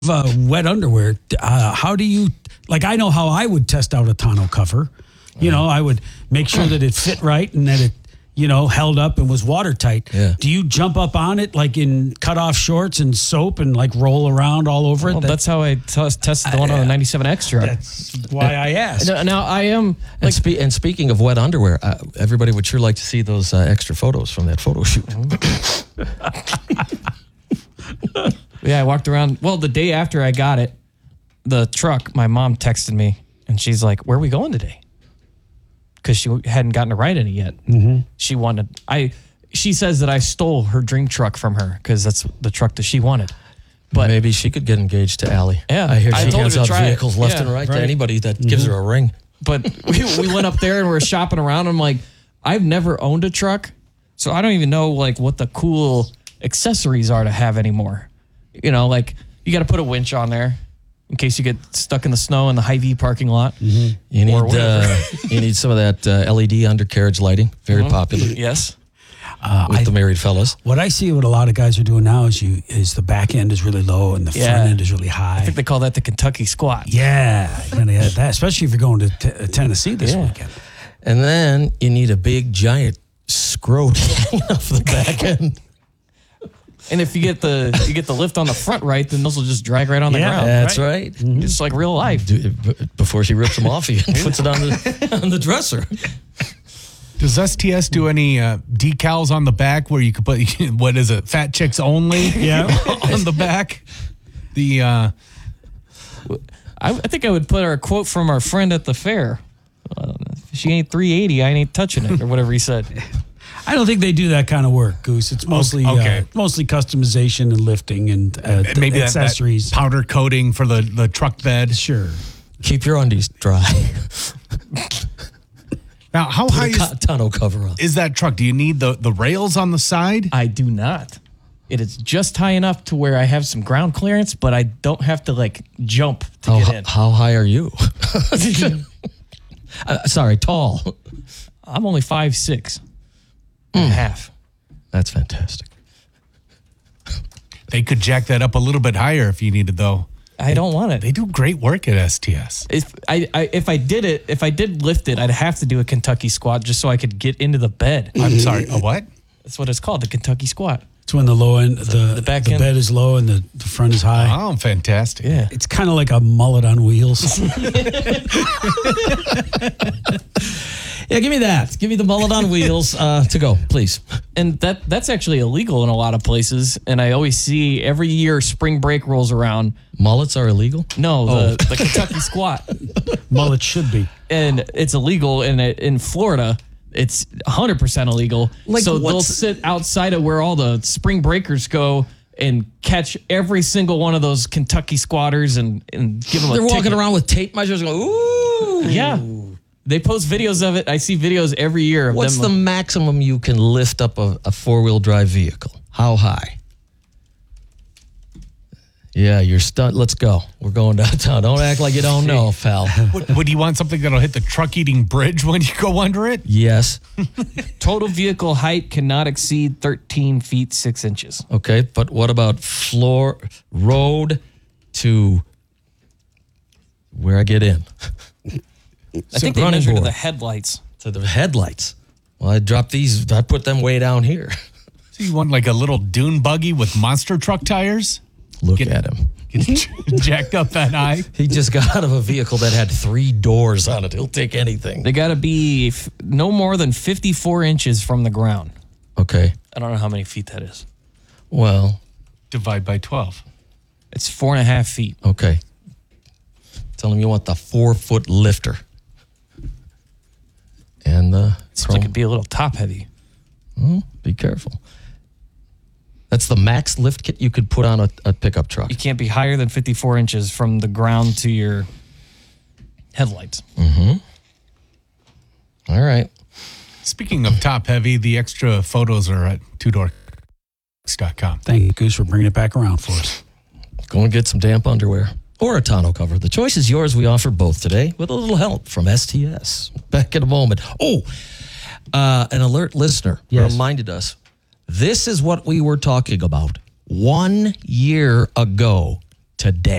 wet underwear, how do you, like, I know how I would test out a tonneau cover. I would make sure that it fit right and that it, held up and was watertight. Yeah. Do you jump up on it like in cut-off shorts and soap and like roll around all over it? Well, that's how I tested the one on the 97X truck. That's why I asked. Now I am like, and speaking of wet underwear, everybody would sure like to see those extra photos from that photo shoot. yeah, I walked around. Well, the day after I got it, the truck, my mom texted me and she's like, "Where are we going today?" Because she hadn't gotten to ride any yet. Mm-hmm. She says that I stole her dream truck from her because that's the truck that she wanted. But maybe she could get engaged to Allie. Yeah, I hear I she told her hands to out try it. vehicles left and right to anybody that gives her a ring. But we went up there and we're shopping around. I'm like, I've never owned a truck, so I don't even know like what the cool accessories are to have anymore. Like you got to put a winch on there in case you get stuck in the snow in the Hy-Vee parking lot. Mm-hmm. You need some of that LED undercarriage lighting. Very popular. Yes. With the married fellas. What I see what a lot of guys are doing now is the back end is really low and the front end is really high. I think they call that the Kentucky squat. Yeah, you're gonna get that, especially if you're going to Tennessee this weekend. And then you need a big giant scrote hanging off the back end. And if you get the lift on the front right, then those will just drag right on the ground. That's right. Mm-hmm. It's like real life. Before she rips them off you and puts it on the dresser. Does STS do any decals on the back where you could put, what is it, fat chicks only on the back? I think I would put our quote from our friend at the fair. If she ain't 380, I ain't touching it, or whatever he said. I don't think they do that kind of work, Goose. It's mostly mostly customization and lifting and maybe accessories. That powder coating for the truck bed. Sure. Keep your undies dry. Now, how Put high a tonneau cover on. is that truck? Do you need the rails on the side? I do not. It is just high enough to where I have some ground clearance, but I don't have to like jump to get in. How high are you? Sorry, tall. I'm only 5'6" and a half. That's fantastic. They could jack that up a little bit higher if you needed, though. I don't want it. They do great work at STS. If I did lift it, I'd have to do a Kentucky squat just so I could get into the bed. I'm sorry, a what? That's what it's called, the Kentucky squat. It's when the low end, the back the end. bed is low and the front is high. Oh, fantastic. Yeah. It's kind of like a mullet on wheels. Yeah, give me that. Give me the mullet on wheels to go, please. And that's actually illegal in a lot of places. And I always see every year spring break rolls around. Mullets are illegal? No, the Kentucky squat. Mullet should be. And it's illegal in Florida. It's 100% illegal. So they'll sit outside of where all the spring breakers go and catch every single one of those Kentucky squatters and give them a They're walking ticket. around with tape measures going, ooh. Yeah. They post videos of it. I see videos every year of What's the them. maximum you can lift up a four-wheel drive vehicle? How high? Yeah, you're stuck. Let's go. We're going downtown. Don't act like you don't know, pal. Would you want something that'll hit the truck-eating bridge when you go under it? Yes. Total vehicle height cannot exceed 13 feet 6 inches. Okay, but what about road to where I get in? I think they running measure to board. the headlights. To the headlights. Well, I put them way down here. So you want like a little dune buggy with monster truck tires? Look at him. Get jacked up that high? He just got out of a vehicle that had 3 doors on it. He'll take anything. They got to be no more than 54 inches from the ground. Okay. I don't know how many feet that is. Well, Divide by 12. It's 4.5 feet. okay. Tell him you want the 4-foot lifter. And Seems like it'd be a little top heavy. be careful. That's the max lift kit you could put on a pickup truck. You can't be higher than 54 inches from the ground to your headlights. All right. Speaking of top heavy, the extra photos are at twodoor.com. Thank you, Goose, for bringing it back around for us. Go and get some damp underwear or a tonneau cover. The choice is yours. We offer both today with a little help from STS. Back in a moment. Oh, an alert listener reminded us. This is what we were talking about 1 year ago today.